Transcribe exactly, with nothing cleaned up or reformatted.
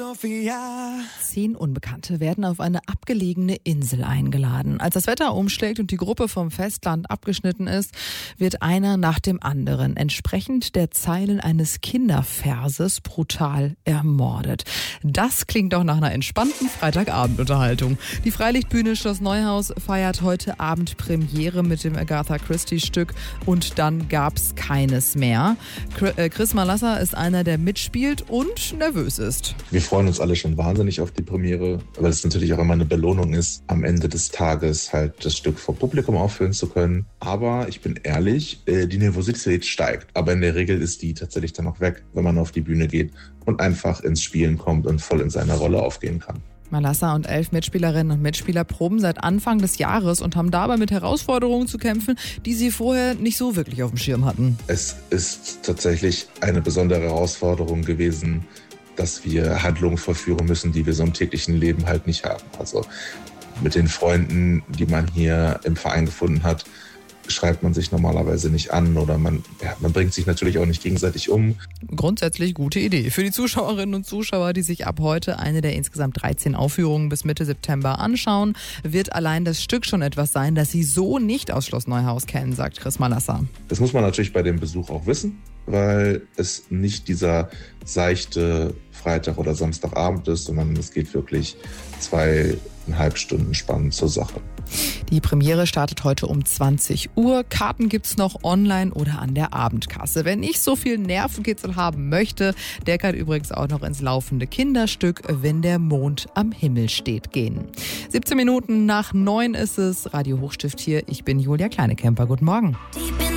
Sophia. Zehn Unbekannte werden auf eine abgelegene Insel eingeladen. Als das Wetter umschlägt und die Gruppe vom Festland abgeschnitten ist, wird einer nach dem anderen entsprechend der Zeilen eines Kinderverses brutal ermordet. Das klingt doch nach einer entspannten Freitagabendunterhaltung. Die Freilichtbühne Schloss Neuhaus feiert heute Abend Premiere mit dem Agatha Christie-Stück und dann gab's keines mehr. Chris Malassa ist einer, der mitspielt und nervös ist. Wir freuen uns alle schon wahnsinnig auf die Premiere, weil es natürlich auch immer eine Belohnung ist, am Ende des Tages halt das Stück vor Publikum aufführen zu können. Aber ich bin ehrlich, die Nervosität steigt. Aber in der Regel ist die tatsächlich dann auch weg, wenn man auf die Bühne geht und einfach ins Spielen kommt und voll in seiner Rolle aufgehen kann. Malassa und elf Mitspielerinnen und Mitspieler proben seit Anfang des Jahres und haben dabei mit Herausforderungen zu kämpfen, die sie vorher nicht so wirklich auf dem Schirm hatten. Es ist tatsächlich eine besondere Herausforderung gewesen, dass wir Handlungen vollführen müssen, die wir so im täglichen Leben halt nicht haben. Also mit den Freunden, die man hier im Verein gefunden hat, schreibt man sich normalerweise nicht an oder man, ja, man bringt sich natürlich auch nicht gegenseitig um. Grundsätzlich gute Idee. Für die Zuschauerinnen und Zuschauer, die sich ab heute eine der insgesamt dreizehn Aufführungen bis Mitte September anschauen, wird allein das Stück schon etwas sein, das sie so nicht aus Schloss Neuhaus kennen, sagt Chris Malassa. Das muss man natürlich bei dem Besuch auch wissen, weil es nicht dieser seichte Freitag- oder Samstagabend ist, sondern es geht wirklich zweieinhalb Stunden spannend zur Sache. Die Premiere startet heute um zwanzig Uhr. Karten gibt's noch online oder an der Abendkasse. Wenn ich so viel Nervenkitzel haben möchte, der kann übrigens auch noch ins laufende Kinderstück Wenn der Mond am Himmel steht gehen. siebzehn Minuten nach neun ist es. Radio Hochstift hier. Ich bin Julia Kleinekemper. Guten Morgen.